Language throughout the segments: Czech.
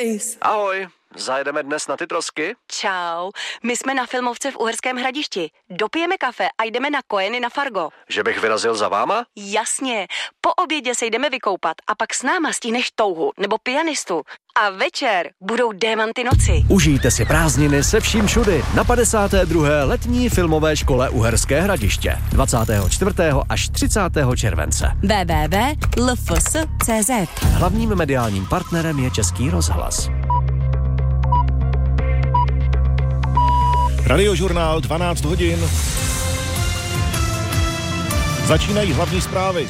Face. Ahoj, zajedeme dnes na ty trosky? Čau, my jsme na filmovce v Uherském Hradišti. Dopijeme kafe a jdeme na Kojeny na Fargo. Že bych vyrazil za váma? Jasně, po obědě se jdeme vykoupat a pak s náma stihneš touhu nebo pianistu. A večer budou démanty noci. Užijte si prázdniny se vším všudy na 52. letní filmové škole Uherské Hradiště 24. až 30. července. www.lfs.cz. Hlavním mediálním partnerem je Český rozhlas. Radiožurnál 12 hodin. Začínají hlavní zprávy.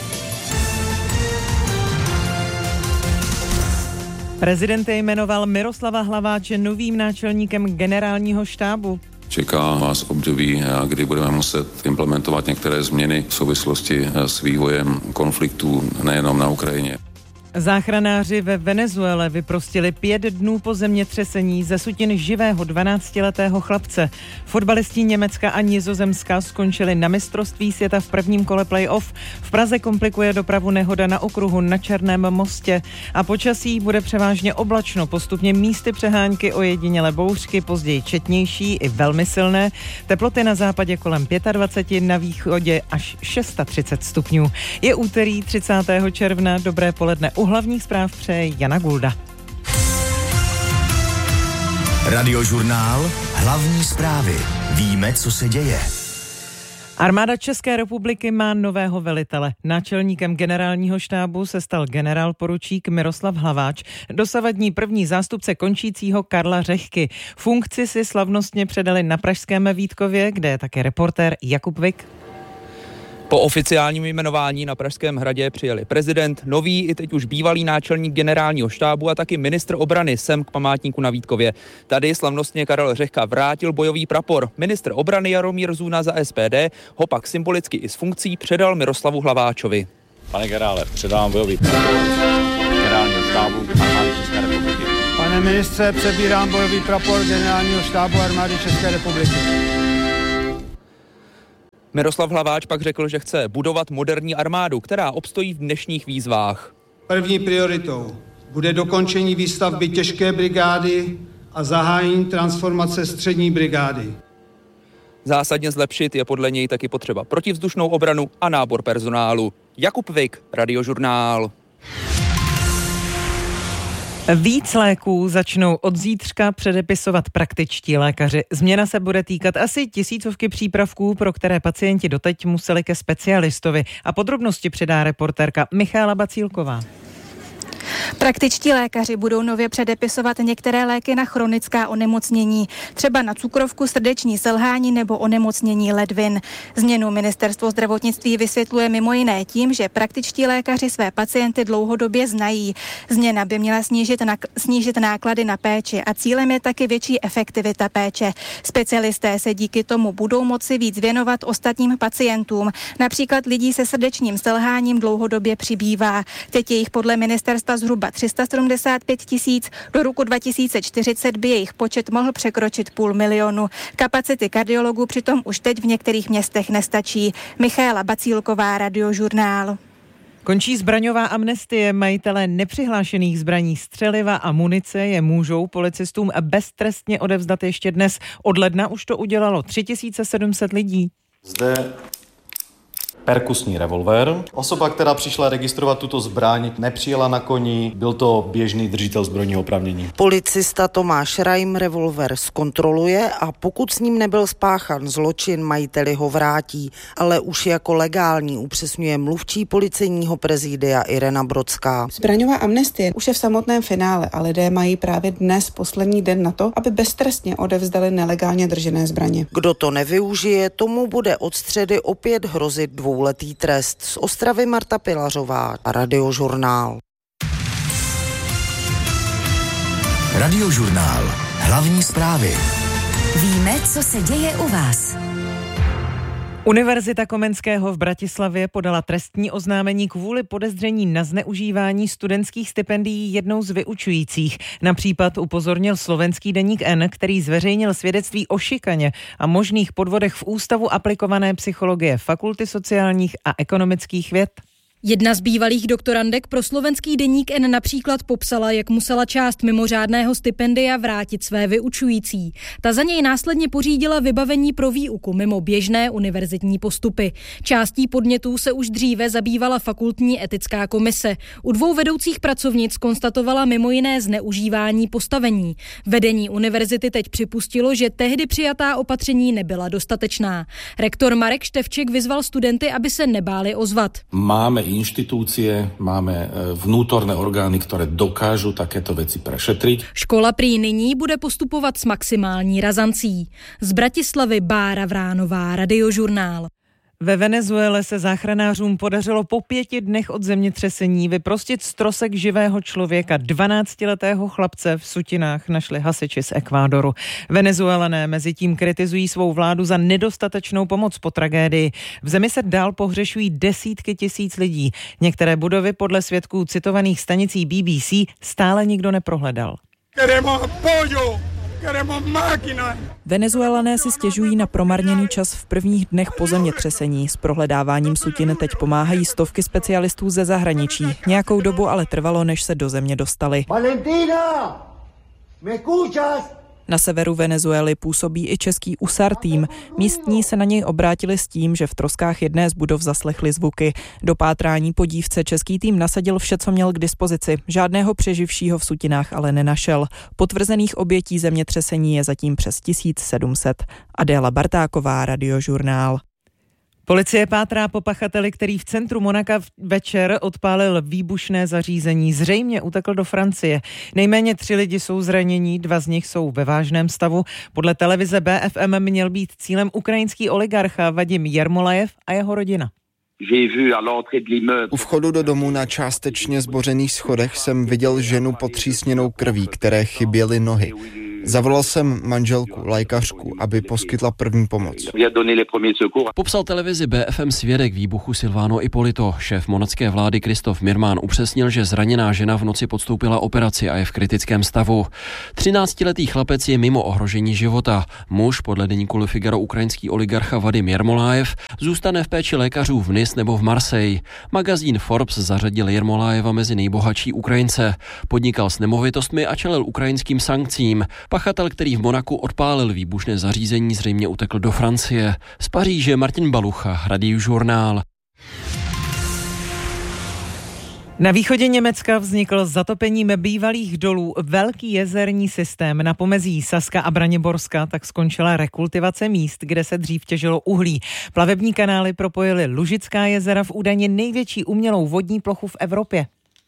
Prezident jmenoval Miroslava Hlaváče novým náčelníkem generálního štábu. Čeká vás období, kdy budeme muset implementovat některé změny v souvislosti s vývojem konfliktů nejenom na Ukrajině. Záchranáři ve Venezuele vyprostili 5 dnů po zemětřesení ze sutin živého 12letého chlapce. Fotbalisti Německa a Nizozemska skončili na mistrovství světa v prvním kole play-off. V Praze komplikuje dopravu nehoda na okruhu na Černém mostě. A počasí bude převážně oblačno, postupně místy přehánky, ojedinělé bouřky, později četnější i velmi silné. Teploty na západě kolem 25, na východě až 36 stupňů. Je úterý 30. června, dobré poledne. U hlavních zpráv přeje Jana Gulda. Radiožurnál, hlavní zprávy. Víme, co se děje. Armáda České republiky má nového velitele. Náčelníkem generálního štábu se stal generálporučík Miroslav Hlaváč, dosavadní první zástupce končícího Karla Řehky. Funkci si slavnostně předali na pražském Vítkově, kde je také reportér Jakub Vik. Po oficiálním jmenování na Pražském hradě přijeli prezident, nový i teď už bývalý náčelník generálního štábu a taky ministr obrany sem k památníku na Vítkově. Tady slavnostně Karel Řehka vrátil bojový prapor. Ministr obrany Jaromír Zůna za SPD ho pak symbolicky i s funkcí předal Miroslavu Hlaváčovi. Pane generále, předávám bojový prapor generálního štábu armády České republiky. Pane ministře, přebírám bojový prapor generálního štábu armády České republiky. Miroslav Hlaváč pak řekl, že chce budovat moderní armádu, která obstojí v dnešních výzvách. První prioritou bude dokončení výstavby těžké brigády a zahájení transformace střední brigády. Zásadně zlepšit je podle něj taky potřeba protivzdušnou obranu a nábor personálu. Jakub Vik, Radiožurnál. Víc léků začnou od zítřka předepisovat praktičtí lékaři. Změna se bude týkat asi 1000 přípravků, pro které pacienti doteď museli ke specialistovi. A podrobnosti předá reportérka Michála Bacílková. Praktičtí lékaři budou nově předepisovat některé léky na chronická onemocnění, třeba na cukrovku, srdeční selhání nebo onemocnění ledvin. Změnu ministerstvo zdravotnictví vysvětluje mimo jiné tím, že praktičtí lékaři své pacienty dlouhodobě znají. Změna by měla snížit náklady na péči a cílem je taky větší efektivita péče. Specialisté se díky tomu budou moci víc věnovat ostatním pacientům. Například lidí se srdečním selháním dlouhodobě přibývá. Teď je jich podle ministerstva zhruba 375 000, do roku 2040 by jejich počet mohl překročit 500 000. Kapacity kardiologů přitom už teď v některých městech nestačí. Michála Bacílková, Radiožurnál. Končí zbraňová amnestie. Majitelé nepřihlášených zbraní, střeliva a munice je můžou policistům beztrestně odevzdat ještě dnes. Od ledna už to udělalo 3700 lidí. Zde perkusní revolver. Osoba, která přišla registrovat tuto zbraň, nepřijela na koni, byl to běžný držitel zbrojního oprávnění. Policista Tomáš Rajm revolver zkontroluje a pokud s ním nebyl spáchan zločin, majiteli ho vrátí, ale už jako legální, upřesňuje mluvčí policejního prezidia Irena Brodská. Zbraňová amnestie už je v samotném finále a lidé mají právě dnes poslední den na to, aby beztrestně odevzdali nelegálně držené zbraně. Kdo to nevyužije, tomu bude od středy opět hrozit 2letý trest. Z Ostravy Marta Pilařová, Radiožurnál. Radiožurnál. Hlavní zprávy. Víme, co se děje u vás. Univerzita Komenského v Bratislavě podala trestní oznámení kvůli podezření na zneužívání studentských stipendií jednou z vyučujících. Na případ upozornil slovenský deník N, který zveřejnil svědectví o šikaně a možných podvodech v Ústavu aplikované psychologie Fakulty sociálních a ekonomických věd. Jedna z bývalých doktorandek pro slovenský deník N například popsala, jak musela část mimořádného stipendia vrátit své vyučující. Ta za něj následně pořídila vybavení pro výuku mimo běžné univerzitní postupy. Částí podnětů se už dříve zabývala fakultní etická komise. U 2 vedoucích pracovnic konstatovala mimo jiné zneužívání postavení. Vedení univerzity teď připustilo, že tehdy přijatá opatření nebyla dostatečná. Rektor Marek Števček vyzval studenty, aby se nebáli ozvat. Máme inštitúcie, máme vnútorné orgány, ktoré dokážu takéto veci prešetriť. Škola prý nyní bude postupovat s maximální razancí. Z Bratislavy Bára Vránová, Radiožurnál. Ve Venezuele se záchranářům podařilo po 5 dnech od zemětřesení vyprostit z trosek živého člověka. 12letého chlapce v sutinách našli hasiči z Ekvádoru. Venezuelané mezitím kritizují svou vládu za nedostatečnou pomoc po tragédii. V zemi se dál pohřešují desítky tisíc lidí. Některé budovy podle svědků citovaných stanicí BBC stále nikdo neprohledal. Venezuelané si stěžují na promarněný čas v prvních dnech po zemětřesení. S prohledáváním sutin teď pomáhají stovky specialistů ze zahraničí. Nějakou dobu ale trvalo, než se do země dostali. Valentina, ¿me escuchas? Na severu Venezuely působí i český USAR tým. Místní se na něj obrátili s tím, že v troskách jedné z budov zaslechli zvuky. Do pátrání po dívce český tým nasadil vše, co měl k dispozici. Žádného přeživšího v sutinách ale nenašel. Potvrzených obětí zemětřesení je zatím přes 1700. Adéla Bartáková, Radiožurnál. Policie pátrá po pachateli, který v centru Monaka večer odpálil výbušné zařízení. Zřejmě utekl do Francie. Nejméně 3 lidi jsou zranění, 2 z nich jsou ve vážném stavu. Podle televize BFM měl být cílem ukrajinský oligarcha Vadim Jermolajev a jeho rodina. U vchodu do domu na částečně zbořených schodech jsem viděl ženu potřísněnou krví, které chyběly nohy. Zavolal jsem manželku, lékařku, aby poskytla první pomoc. Popsal televizi BFM svědek výbuchu Silvano Ippolito. Šéf monacké vlády Kristof Mirmán upřesnil, že zraněná žena v noci podstoupila operaci a je v kritickém stavu. 13letý chlapec je mimo ohrožení života. Muž, podle deníku Le Figaro ukrajinský oligarcha Vadim Jermolajev, zůstane v péči lékařů v Nice nebo v Marseille. Magazín Forbes zařadil Jermolajeva mezi nejbohatší Ukrajince. Podnikal s nemovitostmi a čelil ukrajinským sankcím. Pachatel, který v Monaku odpálil výbušné zařízení, zřejmě utekl do Francie. Z Paříže Martin Balucha, Radiožurnál. Na východě Německa vznikl zatopením bývalých dolů velký jezerní systém. Na pomezí Saska a Braniborska tak skončila rekultivace míst, kde se dřív těžilo uhlí. Plavební kanály propojily Lužická jezera v údajně největší umělou vodní plochu v Evropě.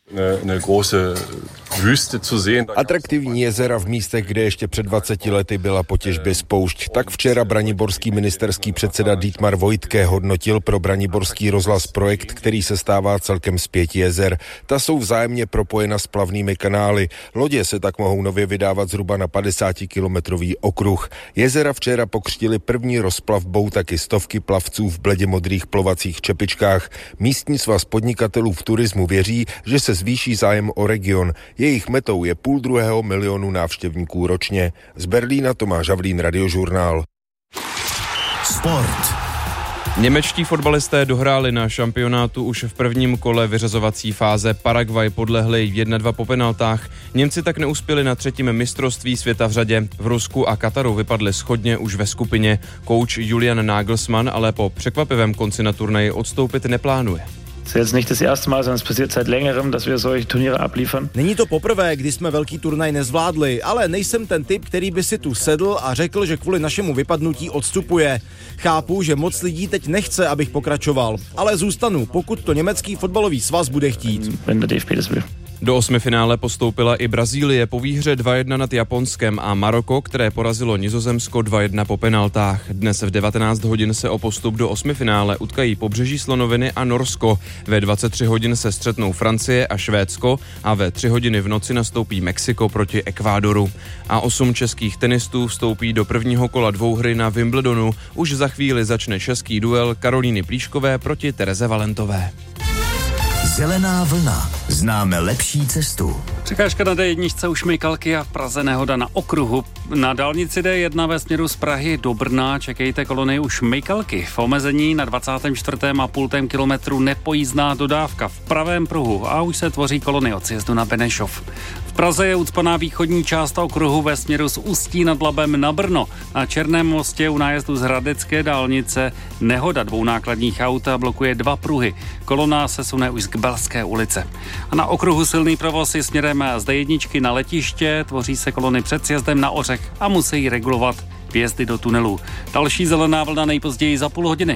Atraktivní jezera v místech, kde ještě před 20 lety byla po těžbě spoušť. Tak včera braniborský ministerský předseda Dietmar Vojtke hodnotil pro braniborský rozhlas projekt, který se stává celkem z 5 jezer. Ta jsou vzájemně propojena s plavnými kanály. Lodě se tak mohou nově vydávat zhruba na 50-kilometrový okruh. Jezera včera pokřtili první rozplavbou taky stovky plavců v bledě modrých plovacích čepičkách. Místní svaz podnikatelů v turismu věří, že se zvýší zájem o region. Jejich metou je 500 000 návštěvníků ročně. Z Berlína Tomáš Havlín, Radiožurnál. Sport. Němečtí fotbalisté dohráli na šampionátu už v prvním kole vyřazovací fáze. Paraguay podlehli 1-2 po penaltách. Němci tak neuspěli na 3. mistrovství světa v řadě. V Rusku a Kataru vypadli shodně už ve skupině. Kouč Julian Nagelsmann ale po překvapivém konci na turnaji odstoupit neplánuje. Není to poprvé, kdy jsme velký turnaj nezvládli, ale nejsem ten typ, který by si tu sedl a řekl, že kvůli našemu vypadnutí odstupuje. Chápu, že moc lidí teď nechce, abych pokračoval, ale zůstanu, pokud to německý fotbalový svaz bude chtít. Do 8. finále postoupila i Brazílie po výhře 2-1 nad Japonskem a Maroko, které porazilo Nizozemsko 2-1 po penaltách. Dnes v 19 hodin se o postup do 8. finále utkají Pobřeží slonoviny a Norsko. Ve 23 hodin se střetnou Francie a Švédsko a ve 3 hodiny v noci nastoupí Mexiko proti Ekvádoru. A 8 českých tenistů vstoupí do prvního kola dvouhry na Wimbledonu. Už za chvíli začne český duel Karolíny Plíškové proti Tereze Valentové. Zelená vlna. Známe lepší cestu. Překážka na D1 u Šmejkalky a v Praze nehoda na okruhu. Na dálnici D1 ve směru z Prahy do Brna čekejte kolony u Šmejkalky. V omezení na 24,5 kilometru nepojízdná dodávka v pravém pruhu a už se tvoří kolony od sjezdu na Benešov. V Praze je ucpaná východní část okruhu ve směru z Ústí nad Labem na Brno. Na Černém mostě u nájezdu z Hradecké dálnice nehoda 2 nákladních aut blokuje 2 pruhy. Kolona se sune už z Kbelské ulice. A na okruhu silný provoz je směrem z D1 na letiště, tvoří se kolony před sjezdem na Ořech a musí regulovat vjezdy do tunelů. Další zelená vlna nejpozději za půl hodiny.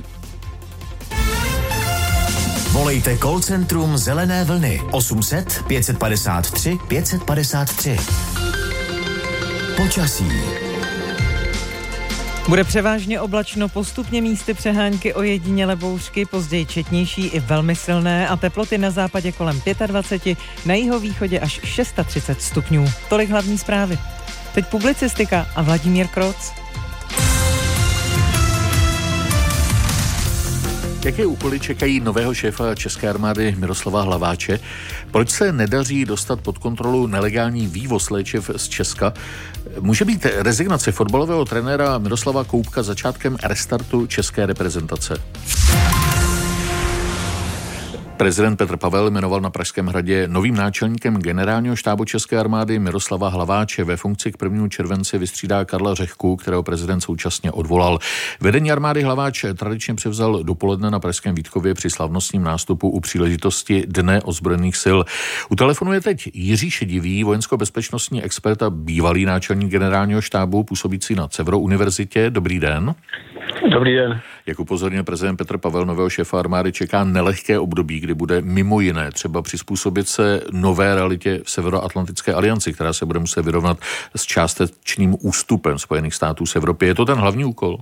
Volejte call centrum Zelené vlny 800 553 553. Počasí. Bude převážně oblačno, postupně místy přehánky, ojedinělé bouřky, později četnější i velmi silné a teploty na západě kolem 25, na jihovýchodě až 36 stupňů. Tolik hlavní zprávy. Teď publicistika a Vladimír Kroc. Jaké úkoly čekají nového šéfa české armády Miroslava Hlaváče? Proč se nedaří dostat pod kontrolu nelegální vývoz léčiv z Česka? Může být rezignace fotbalového trenéra Miroslava Koubka začátkem restartu české reprezentace? Prezident Petr Pavel jmenoval na Pražském hradě novým náčelníkem generálního štábu české armády Miroslava Hlaváče. Ve funkci k 1. červenci vystřídá Karla Řehku, kterého prezident současně odvolal. Vedení armády Hlaváč tradičně převzal dopoledne na Pražském Vítkově při slavnostním nástupu u příležitosti Dne ozbrojených sil. U telefonu je teď Jiří Šedivý, vojensko-bezpečnostní expert a bývalý náčelník generálního štábu působící na Cevro univerzitě. Dobrý den. Dobrý den. Jak upozornil prezident Petr Pavel, nového šéfa armády čeká nelehké období, kdy bude mimo jiné třeba přizpůsobit se nové realitě v Severoatlantické alianci, která se bude muset vyrovnat s částečným ústupem Spojených států z Evropy. Je to ten hlavní úkol?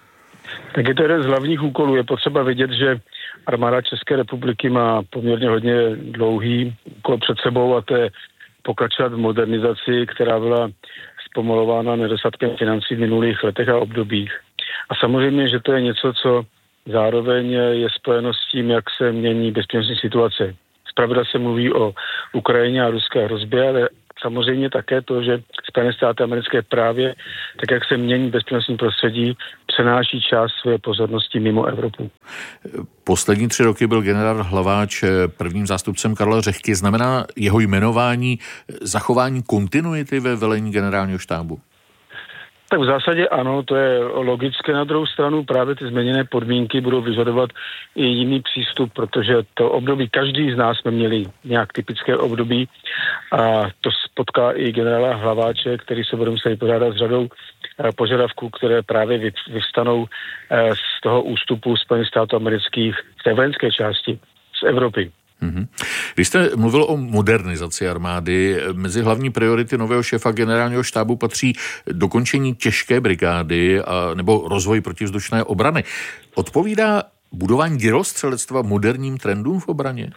Tak je to jeden z hlavních úkolů. Je potřeba vidět, že armáda České republiky má poměrně hodně dlouhý úkol před sebou a to je pokračovat v modernizaci, která byla zpomalována nedostatkem financí v minulých letech a obdobích. A samozřejmě, že to je něco, co zároveň je spojeno s tím, jak se mění bezpečnostní situace. Zpravidla se mluví o Ukrajině a ruské hrozbě, ale samozřejmě také to, že Spojené státy americké právě, tak jak se mění bezpečnostní prostředí, přenáší část své pozornosti mimo Evropu. Poslední 3 roky byl generál Hlaváč prvním zástupcem Karla Řehky. Znamená jeho jmenování zachování kontinuity ve velení generálního štábu? Tak v zásadě ano, to je logické. Na druhou stranu právě ty změněné podmínky budou vyžadovat i jiný přístup, protože to období, každý z nás jsme měli nějak typické období a to potká i generála Hlaváče, který se bude muset vypořádat s řadou požadavků, které právě vyvstanou z toho ústupu Spojených států amerických v té vojenské části z Evropy. Když jste mluvil o modernizaci armády, mezi hlavní priority nového šéfa generálního štábu patří dokončení těžké brigády nebo rozvoj protivzdušné obrany. Odpovídá budování dělostřelectva moderním trendům v obraně?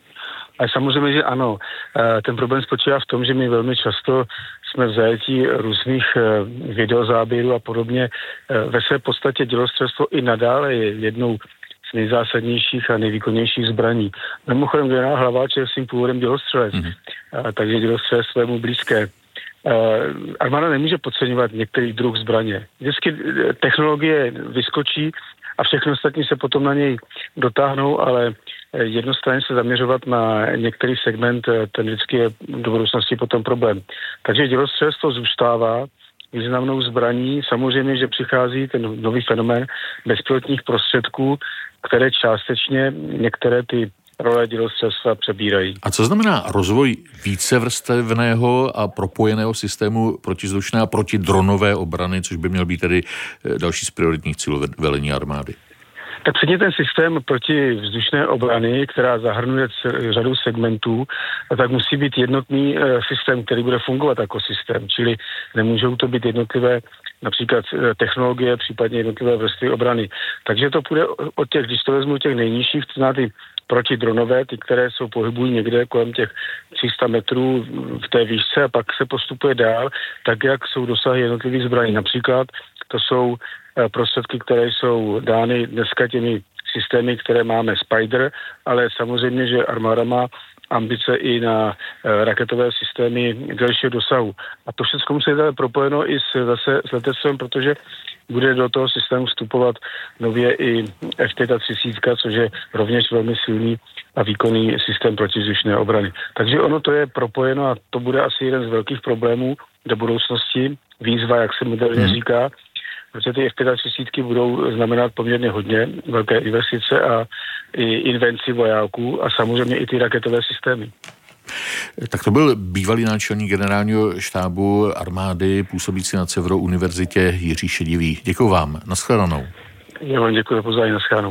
A samozřejmě, že ano. Ten problém spočívá v tom, že my velmi často jsme v zajetí různých videozáběrů a podobně. Ve své podstatě dělostřelectvo i nadále je jednou z nejzásadnějších a nejvýkonnějších zbraní. Mimochodem generál Hlaváč je svým původem dělostřelec, takže dělostřelectvo je mu blízké. Armáda nemůže podceňovat některý druh zbraně. Vždycky technologie vyskočí a všechno ostatní se potom na něj dotáhnou, ale jednostranně se zaměřovat na některý segment, ten vždycky je do budoucnosti potom problém. Takže dělostřelectvo zůstává významnou zbraní. Samozřejmě, že přichází ten nový fenomén bezpilotních prostředků, které částečně některé ty role dělostřelectva přebírají. A co znamená rozvoj vícevrstevného a propojeného systému protizdušné a protidronové obrany, což by měl být tedy další z prioritních cílů velení armády? Tak předně ten systém protivzdušné obrany, která zahrnuje řadu segmentů, tak musí být jednotný systém, který bude fungovat jako systém, čili nemůžou to být jednotlivé například technologie, případně jednotlivé vrstvy obrany. Takže to půjde od těch, když to vezmu těch nejnižších, to znamená ty protidronové, ty, které jsou pohybují někde kolem těch 300 metrů v té výšce a pak se postupuje dál, tak jak jsou dosahy jednotlivých zbraní. Například to jsou prostředky, které jsou dány dneska těmi systémy, které máme Spider, ale samozřejmě, že armáda má ambice i na raketové systémy delšího dosahu. A to všechno musí být propojeno i s letectvem, protože bude do toho systému vstupovat nově i F-35, což je rovněž velmi silný a výkonný systém protivzdušné obrany. Takže ono to je propojeno a to bude asi jeden z velkých problémů do budoucnosti, výzva, jak se moderně říká, protože ty F-35 budou znamenat poměrně hodně velké investice a i invenci vojáků a samozřejmě i ty raketové systémy. Tak to byl bývalý náčelník generálního štábu armády působící na Severouniverzitě Jiří Šedivý. Děkuji vám. Naschledanou. Já vám děkuji za pozvání. Naschledanou.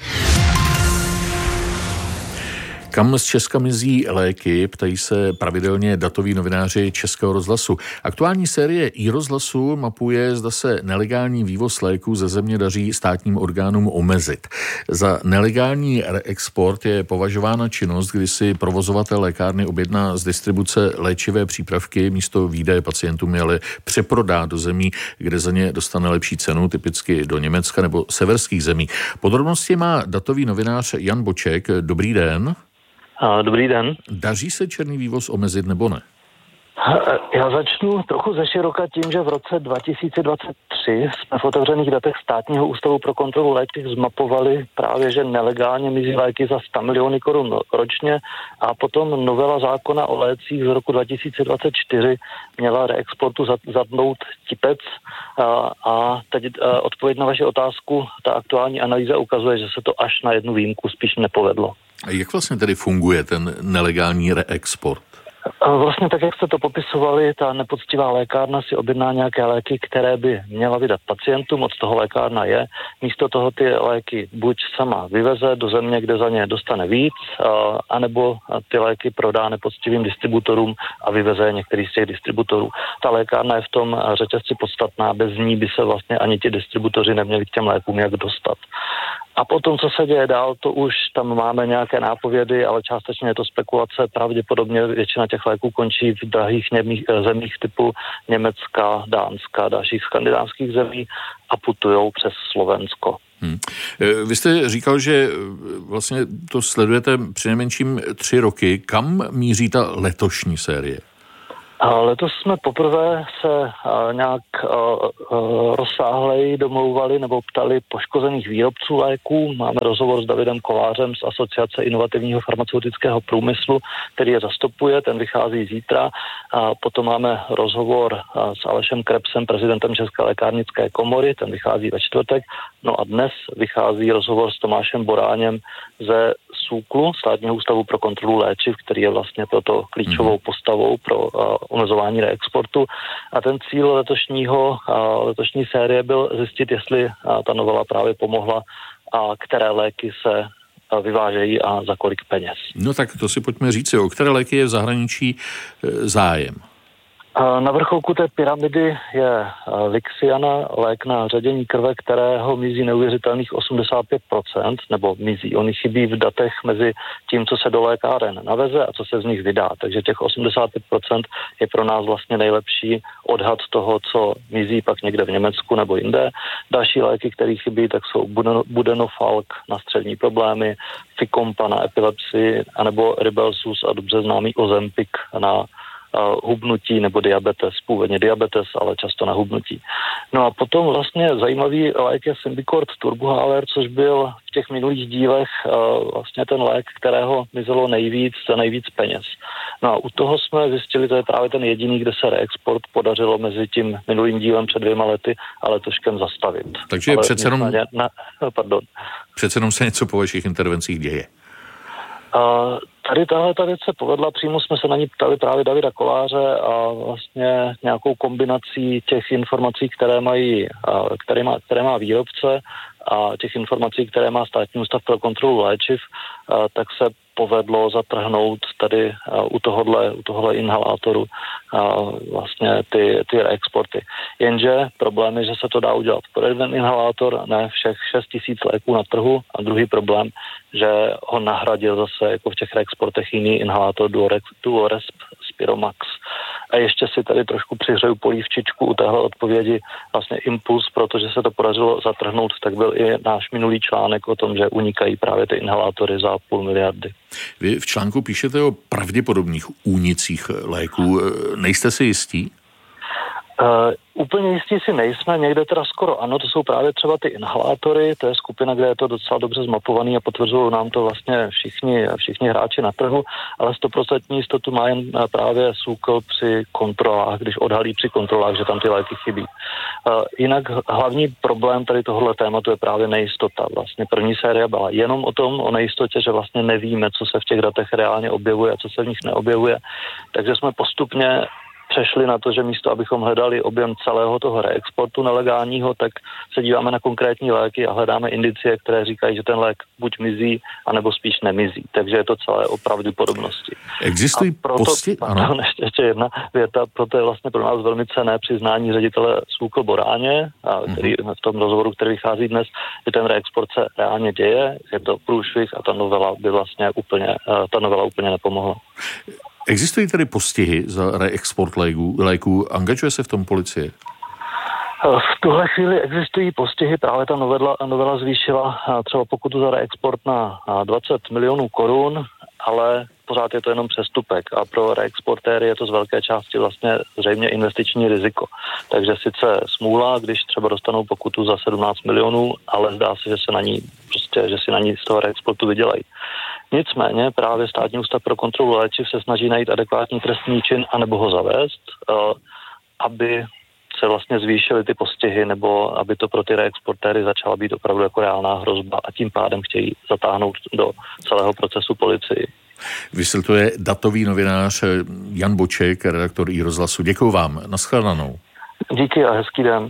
Kam z Česka mizí léky, ptají se pravidelně datoví novináři Českého rozhlasu. Aktuální série iRozhlasu mapuje, zda se nelegální vývoz léků ze země daří státním orgánům omezit. Za nelegální reexport je považována činnost, kdy si provozovatel lékárny objedná z distribuce léčivé přípravky, místo výdeje pacientům je ale přeprodá do zemí, kde za ně dostane lepší cenu, typicky do Německa nebo severských zemí. Podrobnosti má datový novinář Jan Boček. Dobrý den. Dobrý den. Daří se černý vývoz omezit nebo ne? Já začnu trochu ze široka tím, že v roce 2023 jsme v otevřených datech Státního ústavu pro kontrolu léčiv zmapovali právě, že nelegálně mizí léky za 100 miliony korun ročně a potom novela zákona o lécích z roku 2024 měla reexportu zatnout tipec a teď odpověď na vaši otázku, ta aktuální analýza ukazuje, že se to až na jednu výjimku spíš nepovedlo. A jak vlastně tedy funguje ten nelegální reexport? Vlastně tak, jak jste to popisovali, ta nepoctivá lékárna si objedná nějaké léky, které by měla vydat pacientům, od toho lékárna je. Místo toho ty léky buď sama vyveze do země, kde za ně dostane víc, anebo ty léky prodá nepoctivým distributorům a vyveze některý z těch distributorů. Ta lékárna je v tom řetězci podstatná, bez ní by se vlastně ani ti distributoři neměli k těm lékům jak dostat. A potom, co se děje dál, to už tam máme nějaké nápovědy, ale částečně je to spekulace. Pravděpodobně většina těch léků končí v drahých zemích typu Německa, Dánska, dalších skandinávských zemí a putujou přes Slovensko. Vy jste říkal, že vlastně to sledujete přinejmenším 3 roky. Kam míří ta letošní série? Letos jsme poprvé se nějak rozsáhleji domlouvali nebo ptali poškozených výrobců léků. Máme rozhovor s Davidem Kolářem z Asociace inovativního farmaceutického průmyslu, který je zastupuje, ten vychází zítra. A potom máme rozhovor s Alešem Krebsem, prezidentem České lékárnické komory, ten vychází ve čtvrtek. No a dnes vychází rozhovor s Tomášem Boráněm ze SÚKLu, Státního ústavu pro kontrolu léčiv, který je vlastně proto klíčovou postavou pro omezování reexportu. A ten cíl letošní série byl zjistit, jestli ta novela právě pomohla a které léky se vyvážejí a za kolik peněz. No tak to si pojďme říci, o které léky je v zahraničí zájem. Na vrcholku té pyramidy je Lixiana, lék na ředění krve, kterého mizí neuvěřitelných 85%, nebo mizí. Oni chybí v datech mezi tím, co se do lékáren naveze a co se z nich vydá. Takže těch 85% je pro nás vlastně nejlepší odhad toho, co mizí pak někde v Německu nebo jinde. Další léky, které chybí, tak jsou Budenofalk na střední problémy, Ficompa na epilepsii, anebo Rybelsus a dobře známý Ozempic na hubnutí nebo diabetes, původně diabetes, ale často na hubnutí. No a potom vlastně zajímavý lék je Symbicort Turbohaler, což byl v těch minulých dílech vlastně ten lék, kterého mizelo nejvíc za nejvíc peněz. No a u toho jsme zjistili, to je právě ten jediný, kde se reexport podařilo mezi tím minulým dílem před 2 lety a letoškem zastavit. Takže přece jenom se něco po vašich intervencích děje. Tady tahle věc se povedla, přímo jsme se na ní ptali právě Davida Koláře a vlastně nějakou kombinací těch informací, které má výrobce a těch informací, které má Státní ústav pro kontrolu léčiv, tak se povedlo zatrhnout tady u tohohle inhalátoru vlastně ty reexporty. Jenže problém je, že se to dá udělat pro jeden inhalátor, ne všech 6 000 léků na trhu, a druhý problém, že ho nahradil zase jako v těch reexportech jiný inhalátor Duoresp Spiromax. A ještě si tady trošku přihřeju polívčičku u téhle odpovědi. Vlastně impuls, protože se to podařilo zatrhnout, tak byl i náš minulý článek o tom, že unikají právě ty inhalátory za 0,5 miliardy. Vy v článku píšete o pravděpodobných únicích léků. Nejste si jistí? Úplně jistí si nejsme, někde teda skoro ano, to jsou právě třeba ty inhalátory, to je skupina, kde je to docela dobře zmapovaný a potvrzují nám to vlastně všichni hráči na trhu, ale 100% jistotu má jen právě SÚKL při kontrolách, když odhalí při kontrolách, že tam ty léky chybí. Jinak hlavní problém tady tohohle tématu je právě nejistota. Vlastně první série byla jenom o nejistotě, že vlastně nevíme, co se v těch datech reálně objevuje a co se v nich neobjevuje, takže jsme postupně přešli na to, že místo, abychom hledali objem celého toho reexportu nelegálního, tak se díváme na konkrétní léky a hledáme indicie, které říkají, že ten lék buď mizí, anebo spíš nemizí. Takže je to celé o pravděpodobnosti. Existují posti? Ano. Ještě jedna věta, proto je vlastně pro nás velmi cenné přiznání ředitele SÚKL Boráně, který v tom rozhovoru, který vychází dnes, že ten reexport se reálně děje, je to průšvih a ta novela by vlastně úplně nepomohla. Existují tedy postihy za reexport léků? Angažuje se v tom policie? V tuhle chvíli existují postihy, právě ta novela zvýšila třeba pokutu za reexport na 20 milionů korun, ale pořád je to jenom přestupek a pro reexportéry je to z velké části vlastně zřejmě investiční riziko. Takže sice smůla, když třeba dostanou pokutu za 17 milionů, ale zdá se, že si na ní z toho reexportu vydělají. Nicméně právě Státní ústav pro kontrolu léčiv se snaží najít adekvátní trestný čin anebo ho zavést, aby se vlastně zvýšily ty postihy nebo aby to pro ty reexportéry začala být opravdu jako reálná hrozba a tím pádem chtějí zatáhnout do celého procesu policii. Vysvětluje datový novinář Jan Boček, redaktor iRozhlasu. Děkuju vám. Naschledanou. Díky a hezký den.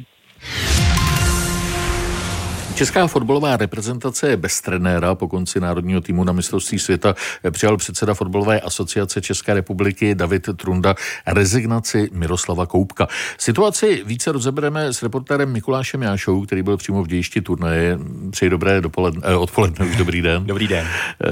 Česká fotbalová reprezentace je bez trenéra. Po konci národního týmu na mistrovství světa přijal předseda fotbalové asociace České republiky David Trunda rezignaci Miroslava Koubka. Situaci více rozebereme s reportérem Mikulášem Jášou, který byl přímo v dějišti turnaje. Přeji dobré odpoledne, už dobrý den. Dobrý den.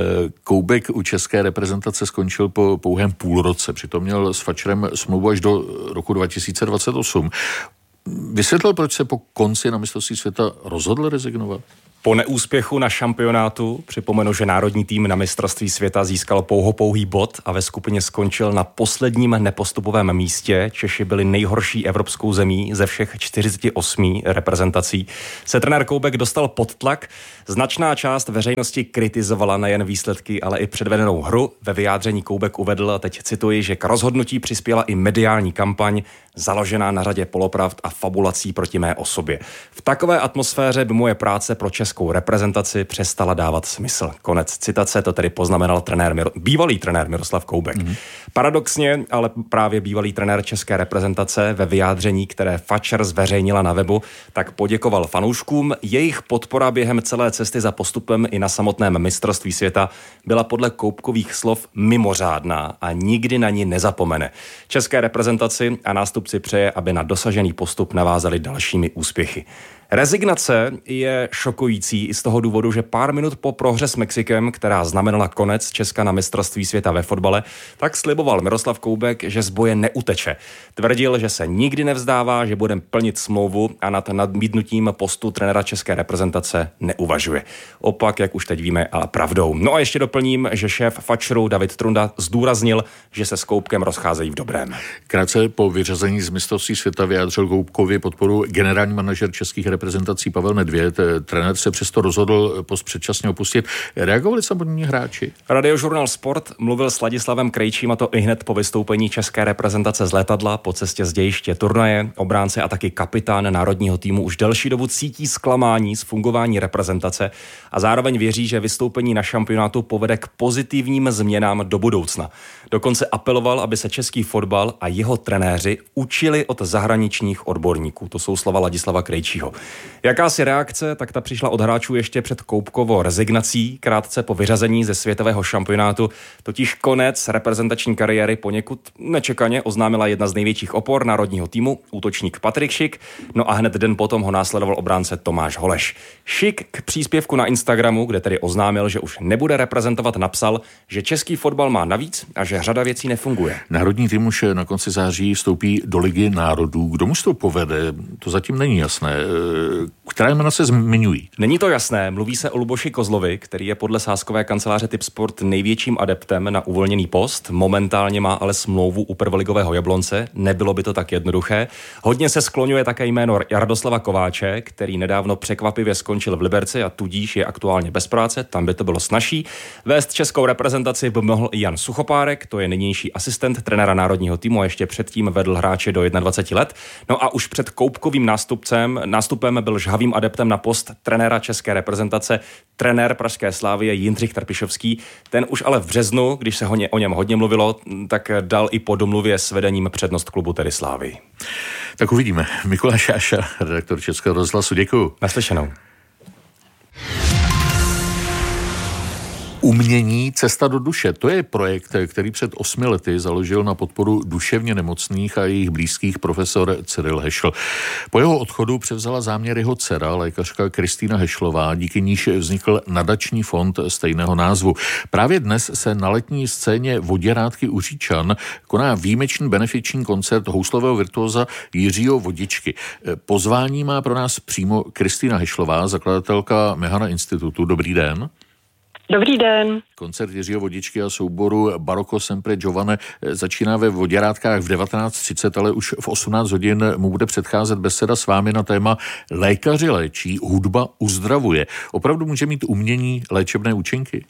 Koubek u české reprezentace skončil po pouhém půlroce. Přitom měl s Fatscherem smlouvu až do roku 2028. Vysvětlil, proč se po konci na mistrovství světa rozhodl rezignovat? Po neúspěchu na šampionátu připomenu, že národní tým na mistrovství světa získal pouhý bod a ve skupině skončil na posledním nepostupovém místě. Češi byli nejhorší evropskou zemí ze všech 48 reprezentací. Se trenér Koubek dostal pod tlak. Značná část veřejnosti kritizovala nejen výsledky, ale i předvedenou hru. Ve vyjádření Koubek uvedl, a teď cituji, že k rozhodnutí přispěla i mediální kampaň, založená na řadě polopravd a fabulací proti mé osobě. V takové atmosféře by moje práce pro českou reprezentaci přestala dávat smysl. Konec citace, to tedy poznamenal bývalý trenér Miroslav Koubek. Paradoxně, ale právě bývalý trenér české reprezentace ve vyjádření, které Fatscher zveřejnila na webu, tak poděkoval fanouškům. Jejich podpora během celé cesty za postupem i na samotném mistrovství světa byla podle Koubkových slov mimořádná a nikdy na ní nezapomene. České reprezentaci a nástupci přeje, aby na dosažený postup navázali dalšími úspěchy. Rezignace je šokující i z toho důvodu, že pár minut po prohře s Mexikem, která znamenala konec Česka na mistrovství světa ve fotbale, tak sliboval Miroslav Koubek, že z boje neuteče. Tvrdil, že se nikdy nevzdává, že bude plnit smlouvu a nad nabídnutím postu trenéra české reprezentace neuvažuje. Opak, jak už teď víme, ale pravdou. No a ještě doplním, že šéf Fatscheru David Trunda zdůraznil, že se s Koubkem rozcházejí v dobrém. Krátce po vyřazení z mistrovství světa vyjádřil Koubkovi podporu generální manažer českých reprezentací Pavel Nedvěd. Trenér se přesto rozhodl post předčasně opustit. Reagovali samotní hráči? Radiožurnál Sport mluvil s Ladislavem Krejčím, a to ihned po vystoupení české reprezentace z letadla po cestě z dějiště turnaje. Obránce a taky kapitán národního týmu už delší dobu cítí zklamání z fungování reprezentace a zároveň věří, že vystoupení na šampionátu povede k pozitivním změnám do budoucna. Dokonce apeloval, aby se český fotbal a jeho trenéři učili od zahraničních odborníků. To jsou slova Ladislava Krejčího. Jakási reakce, tak ta přišla od hráčů ještě před Koubkovou rezignací, krátce po vyřazení ze světového šampionátu. Totiž konec reprezentační kariéry poněkud nečekaně oznámila jedna z největších opor národního týmu, útočník Patrik Schick, no a hned den potom ho následoval obránce Tomáš Holeš. Schick k příspěvku na Instagramu, kde tedy oznámil, že už nebude reprezentovat, napsal, že český fotbal má navíc a že řada věcí nefunguje. Národní tým už na konci září vstoupí do Ligy národů. Kdo mu to povede? To zatím není jasné. Která jména se zmiňují? Není to jasné. Mluví se o Luboši Kozlovi, který je podle sázkové kanceláře Tipsport největším adeptem na uvolněný post. Momentálně má ale smlouvu u prvoligového Jablonce. Nebylo by to tak jednoduché. Hodně se skloňuje také jméno Radoslava Kováče, který nedávno překvapivě skončil v Liberci a tudíž je aktuálně bez práce. Tam by to bylo snazší. Vést českou reprezentaci by mohl i Jan Suchopárek, to je nynější asistent trenéra národního týmu a ještě předtím vedl hráče do 21 let. No a už před Koubkovým nástupem byl žhavým adeptem na post trenéra české reprezentace trenér pražské Slavie Jindřich Trpišovský. Ten už ale v březnu, když se o něm hodně mluvilo, tak dal i po domluvě s vedením přednost klubu, tedy Slavii. Tak uvidíme. Mikuláš Jáša, redaktor Českého rozhlasu, děkuju. Naslyšenou. Umění Cesta do duše. To je projekt, který před 8 lety založil na podporu duševně nemocných a jejich blízkých profesor Cyril Hešl. Po jeho odchodu převzala záměr jeho dcera, lékařka Kristýna Hešlová, díky níž vznikl nadační fond stejného názvu. Právě dnes se na letní scéně Voděrádky u Říčan koná výjimečný benefiční koncert houslového virtuóza Jiřího Vodičky. Pozvání má pro nás přímo Kristýna Hešlová, zakladatelka Mehana institutu. Dobrý den. Dobrý den. Koncert Jiřího Vodičky a souboru Barocco Sempre Giovane začíná ve Voděrádkách v 19:30, ale už v 18 hodin mu bude předcházet beseda s vámi na téma Lékaři léčí, hudba uzdravuje. Opravdu může mít umění léčebné účinky?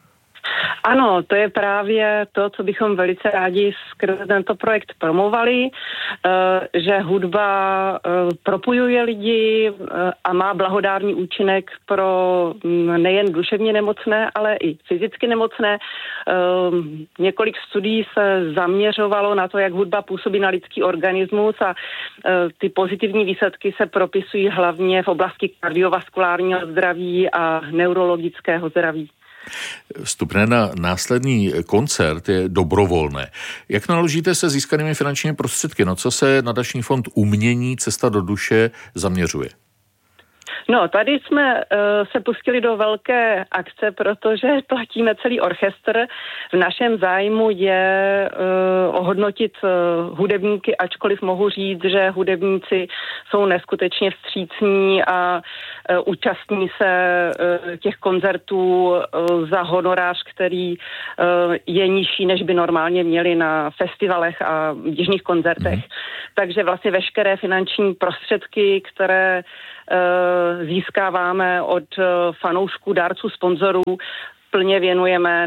Ano, to je právě to, co bychom velice rádi skrze tento projekt promovali, že hudba propojuje lidi a má blahodárný účinek pro nejen duševně nemocné, ale i fyzicky nemocné. Několik studií se zaměřovalo na to, jak hudba působí na lidský organismus a ty pozitivní výsledky se propisují hlavně v oblasti kardiovaskulárního zdraví a neurologického zdraví. Vstupné na následný koncert je dobrovolné. Jak naložíte se získanými finančními prostředky? No co se nadační fond Umění Cesta do duše zaměřuje? No, tady jsme se pustili do velké akce, protože platíme celý orchestr. V našem zájmu je ohodnotit hudebníky, ačkoliv mohu říct, že hudebníci jsou neskutečně vstřícní a účastní se těch koncertů za honorář, který je nižší, než by normálně měli na festivalech a běžných koncertech. Takže vlastně veškeré finanční prostředky, které získáváme od fanoušků, dárců, sponzorů, plně věnujeme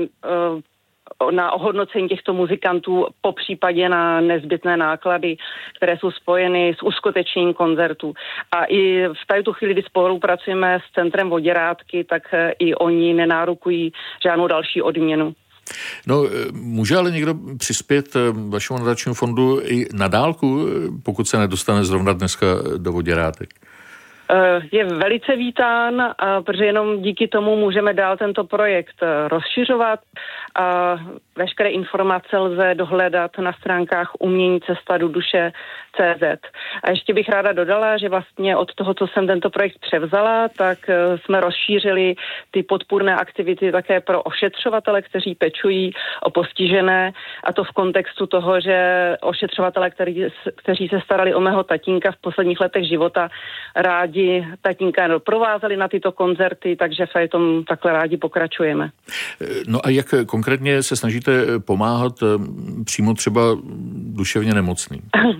na ohodnocení těchto muzikantů, popřípadě na nezbytné náklady, které jsou spojeny s uskutečněním koncertů. A i v této chvíli, kdy spolupracujeme s Centrem Voděrádky, tak i oni nenárokují žádnou další odměnu. No, může ale někdo přispět vašemu nadačnímu fondu i na dálku, pokud se nedostane zrovna dneska do Voděrádek? Je velice vítán, protože jenom díky tomu můžeme dál tento projekt rozšiřovat a veškeré informace lze dohledat na stránkách umění cesta do duše.cz. A ještě bych ráda dodala, že vlastně od toho, co jsem tento projekt převzala, tak jsme rozšířili ty podpůrné aktivity také pro ošetřovatele, kteří pečují o postižené, a to v kontextu toho, že ošetřovatele, kteří se starali o mého tatínka v posledních letech života, rádi tatínka doprovázeli na tyto koncerty, takže v tom takhle rádi pokračujeme. No a jak konkrétně se snažíte pomáhat přímo třeba duševně nemocným?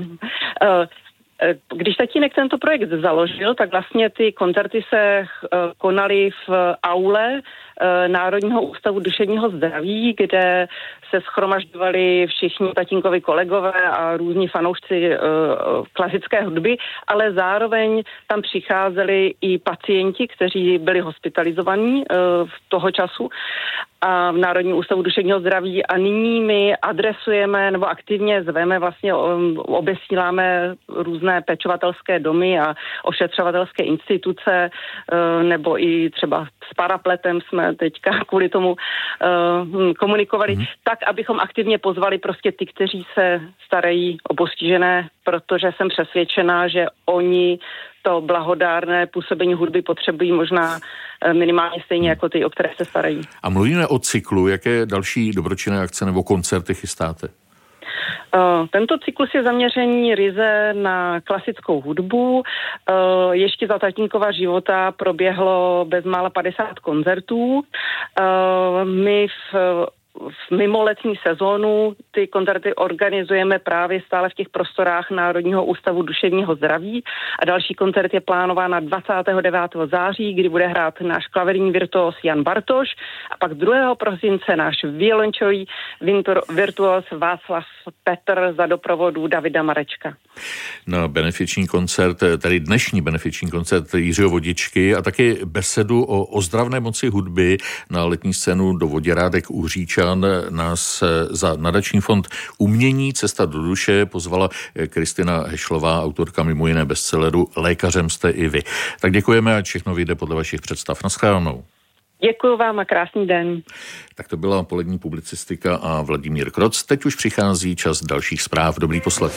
Když tatínek tento projekt založil, tak vlastně ty koncerty se konaly v aule Národního ústavu duševního zdraví, kde se shromažďovali všichni tatínkovi kolegové a různí fanoušci klasické hudby, ale zároveň tam přicházeli i pacienti, kteří byli hospitalizovaní v toho času. a v Národním ústavu duševního zdraví a nyní my adresujeme nebo aktivně zveme, vlastně obesíláme různé pečovatelské domy a ošetřovatelské instituce nebo i třeba s Parapletem jsme teďka kvůli tomu komunikovali, tak, abychom aktivně pozvali prostě ty, kteří se starají o postižené, protože jsem přesvědčená, že oni to blahodárné působení hudby potřebují možná minimálně stejně jako ty, o které se starají. A mluvíme o cyklu. Jaké další dobročinné akce nebo koncerty chystáte? Tento cyklus je zaměření ryze na klasickou hudbu. Ještě za tatínkova života proběhlo bezmála 50 koncertů. My v mimoletní sezónu ty koncerty organizujeme právě stále v těch prostorách Národního ústavu duševního zdraví a další koncert je plánován na 29. září, kdy bude hrát náš klaverní virtuos Jan Bartoš a pak 2. prosince náš violončový virtuos Václav Petr za doprovodu Davida Marečka. Na benefiční koncert, tedy dnešní benefiční koncert Jiřího Vodičky a taky besedu o ozdravné moci hudby na letní scénu do Voděrádek u Hříčan nás za nadační fond Umění Cesta do duše pozvala Kristina Hešlová, autorka mimo jiné bestselleru Lékařem jste i vy. Tak děkujeme a všechno vyjde podle vašich představ. Naschledanou. Děkuji vám a krásný den. Tak to byla polední publicistika a Vladimír Kroc. Teď už přichází čas dalších zpráv. Dobrý poslech.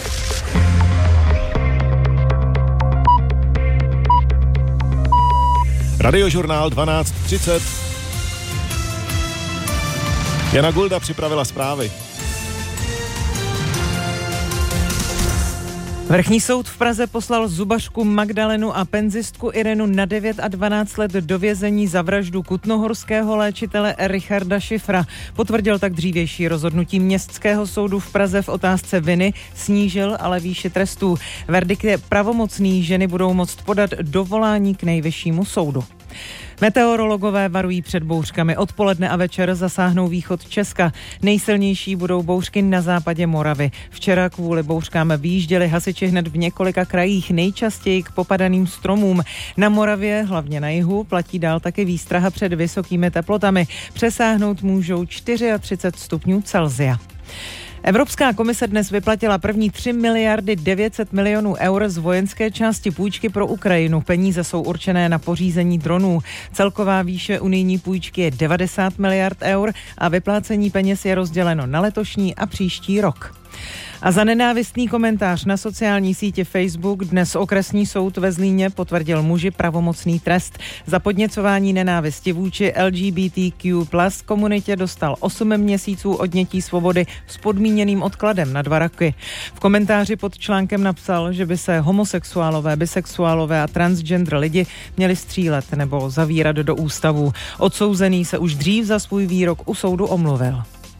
Radiožurnál 12:30. Jana Gulda připravila zprávy. Vrchní soud v Praze poslal zubařku Magdalenu a penzistku Irenu na 9 a 12 let do vězení za vraždu kutnohorského léčitele Richarda Šifra. Potvrdil tak dřívější rozhodnutí Městského soudu v Praze v otázce viny, snížil ale výši trestů. Verdikt je pravomocný, ženy budou moct podat dovolání k Nejvyššímu soudu. Meteorologové varují před bouřkami. Odpoledne a večer zasáhnou východ Česka. Nejsilnější budou bouřky na západě Moravy. Včera kvůli bouřkám vyjížděli hasiči hned v několika krajích, nejčastěji k popadaným stromům. Na Moravě, hlavně na jihu, platí dál taky výstraha před vysokými teplotami. Přesáhnout můžou 34 stupňů Celsia. Evropská komise dnes vyplatila první 3 miliardy 900 milionů eur z vojenské části půjčky pro Ukrajinu. Peníze jsou určené na pořízení dronů. Celková výše unijní půjčky je 90 miliard eur a vyplácení peněz je rozděleno na letošní a příští rok. A za nenávistný komentář na sociální síti Facebook dnes okresní soud ve Zlíně potvrdil muži pravomocný trest. Za podněcování nenávisti vůči LGBTQ+ komunitě dostal 8 měsíců odnětí svobody s podmíněným odkladem na 2 roky. V komentáři pod článkem napsal, že by se homosexuálové, bisexuálové a transgender lidi měli střílet nebo zavírat do ústavů. Odsouzený se už dřív za svůj výrok u soudu omluvil.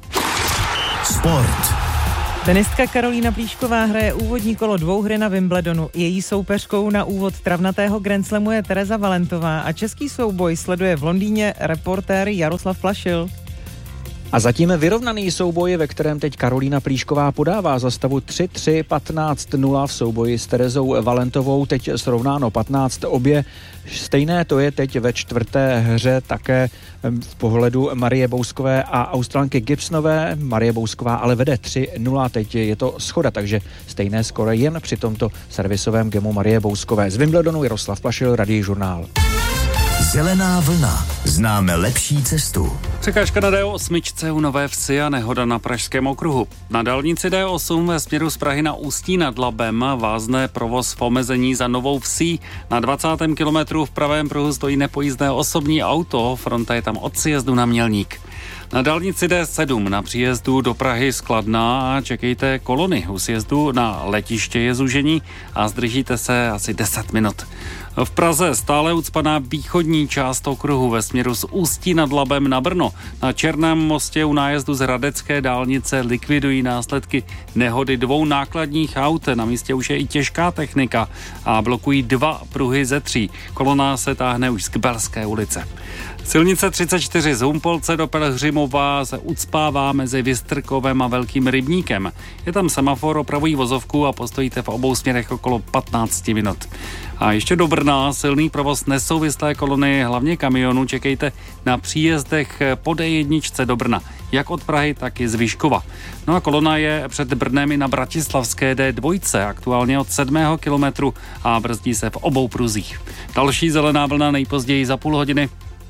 Sport. Tenistka Karolína Plíšková hraje úvodní kolo 2 hry na Wimbledonu. Její soupeřkou na úvod travnatého Grand Slamu je Tereza Valentová a český souboj sleduje v Londýně reportér Jaroslav Plašil. A zatím vyrovnaný souboj, ve kterém teď Karolína Plíšková podává za stavu 3-3, 15-0 v souboji s Terezou Valentovou, teď srovnáno 15 obě. Stejné to je teď ve 4. hře také v pohledu Marie Bouskové a Australanky Gibsonové. Marie Bousková ale vede 3-0, teď je to schoda, takže stejné skore jen při tomto servisovém gemu Marie Bouskové. Z Wimbledonu Jaroslav Plašil, Radiožurnál. Zelená vlna. Známe lepší cestu. Překážka na D8 u Nové Vsi a nehoda na Pražském okruhu. Na dálnici D8 ve směru z Prahy na Ústí nad Labem vázne provoz v omezení za Novou Vsí. Na 20. kilometru v pravém pruhu stojí nepojízdné osobní auto, fronta je tam od sjezdu na Mělník. Na dálnici D7 na příjezdu do Prahy z Kladna čekejte kolony. U sjezdu na letiště je zúžení a zdržíte se asi 10 minut. V Praze stále ucpaná východní část okruhu ve směru z Ústí nad Labem na Brno. Na Černém mostě u nájezdu z Hradecké dálnice likvidují následky nehody 2 nákladních aut. Na místě už je i těžká technika a blokují 2 pruhy ze 3. Kolona se táhne už z Kbelské ulice. Silnice 34 z Humpolce do Pelhřimova se ucpává mezi Vystrkovem a Velkým Rybníkem. Je tam semafor, opravují vozovku a postojíte v obou směrech okolo 15 minut. A ještě do Brna silný provoz nesouvislé kolony, hlavně kamionů. Čekejte na příjezdech po D1 do Brna, jak od Prahy, tak i z Vyškova. No a kolona je před Brnem i na bratislavské D2, aktuálně od 7. kilometru a brzdí se v obou pruzích. Další zelená vlna nejpozději za půl hodiny.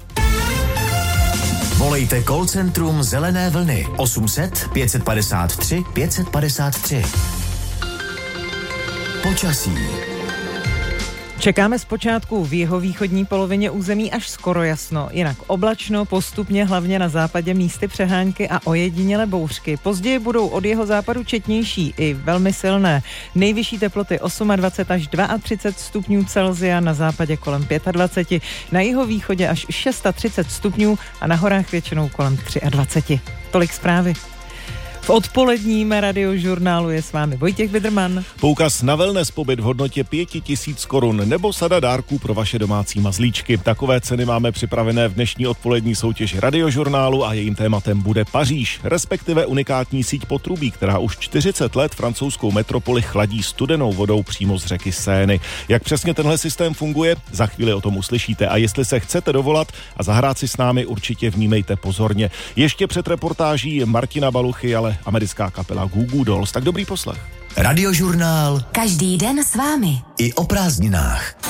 Volejte call centrum Zelené vlny 800 553 553. Počasí. Čekáme zpočátku v jihovýchodní polovině území až skoro jasno, jinak oblačno, postupně hlavně na západě místy přehánky a ojedinělé bouřky. Později budou od jeho západu četnější i velmi silné. Nejvyšší teploty 28 až 32 stupňů Celsia, na západě kolem 25, na jihovýchodě až 36 stupňů a na horách většinou kolem 23. Tolik zprávy. V odpoledním radiožurnálu je s vámi Vojtěch Vidrman. Poukaz na wellness pobyt v hodnotě 5 000 korun nebo sada dárků pro vaše domácí mazlíčky. Takové ceny máme připravené v dnešní odpolední soutěži radiožurnálu a jejím tématem bude Paříž, respektive unikátní síť potrubí, která už 40 let francouzskou metropoli chladí studenou vodou přímo z řeky Seiny. Jak přesně tenhle systém funguje, za chvíli o tom uslyšíte a jestli se chcete dovolat a zahrát si s námi, určitě vnímejte pozorně. Ještě před reportáží Martina Baluchy, ale americká kapela Goo Goo Dolls. Tak dobrý poslech. Radiožurnál. Každý den s vámi. I o prázdninách.